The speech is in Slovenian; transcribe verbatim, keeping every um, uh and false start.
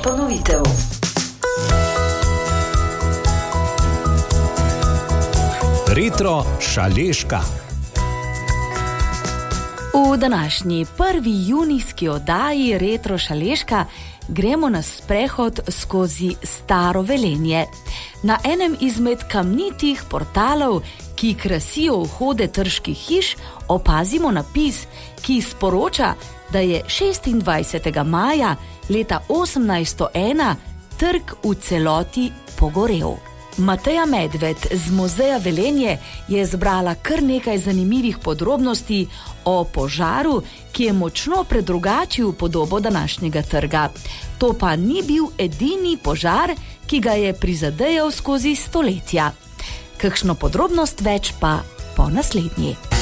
ponovitev. Retro Šaleška. V današnji prvi junijski oddaji Retro Šaleška gremo na sprehod skozi staro Velenje. Na enem izmed kamnitih portalov, ki krasijo vhode trških hiš, opazimo napis, ki sporoča, da je šestindvajsetega maja leta osemnajststo ena trg v celoti pogorel. Mateja Medved z Muzeja Velenje je zbrala kar nekaj zanimivih podrobnosti o požaru, ki je močno predrugačil podobo današnjega trga. To pa ni bil edini požar, ki ga je prizadejal skozi stoletja. Kakšno podrobnost več pa po naslednji.